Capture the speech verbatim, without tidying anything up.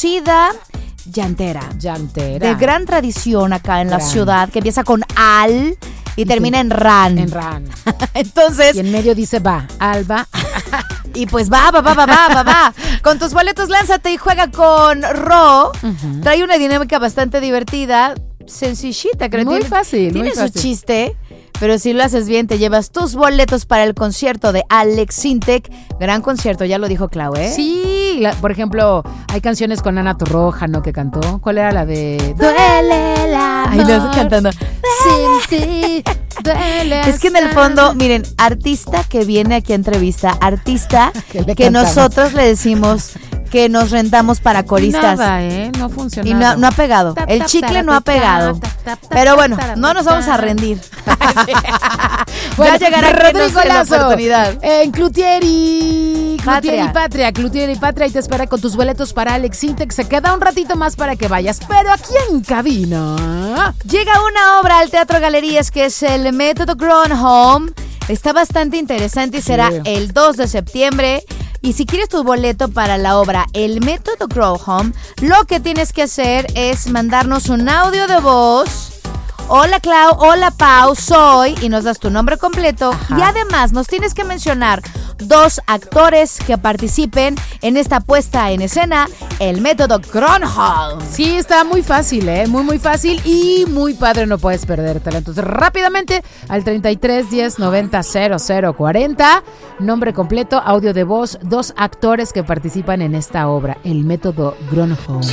conocida llantera. Llantera. De gran tradición acá en gran. la ciudad, que empieza con al y, y termina en ran. En ran. Entonces. Y en medio dice va, Alba. Y pues va, va, va, va, va, va, va. Con tus boletos, lánzate y juega con Ro. Uh-huh. Trae una dinámica bastante divertida, sencillita, creo. Muy tiene, fácil, Tiene muy su fácil. chiste, pero si lo haces bien, te llevas tus boletos para el concierto de Alex Sintek. Gran concierto, ya lo dijo Clau, ¿eh? Sí, la, por ejemplo, hay canciones con Ana Torroja, ¿no? Que cantó. ¿Cuál era la de Duele la Ahí lo estoy cantando. Sin ti, duele. Es que en el fondo, miren, artista que viene aquí a entrevista, artista que, que nosotros le decimos que nos rentamos para coristas. Nada, ¿eh? No funciona. Y no, no ha pegado. El chicle no ha pegado. Pero bueno, no nos vamos a rendir. Bueno, ya llegará Rodrigo la Lazo, oportunidad. En Cloutier Patria. y Patria, Cloutier y Patria, y te espera con tus boletos para Alex Sintek. Se queda un ratito más para que vayas, pero aquí en cabina llega una obra al Teatro Galerías que es el Método Gronholm. Está bastante interesante y será sí. el dos de septiembre. Y si quieres tu boleto para la obra El Método Gronholm, lo que tienes que hacer es mandarnos un audio de voz. Hola Clau, hola Pau, soy, y nos das tu nombre completo. Ajá. Y además nos tienes que mencionar dos actores que participen en esta puesta en escena, El Método Gronholm. Sí, está muy fácil, ¿eh? Muy, muy fácil y muy padre, no puedes perdértela. Entonces, rápidamente, al treinta y tres diez noventa cero cero cuarenta, nombre completo, audio de voz, dos actores que participan en esta obra, El Método Gronholm.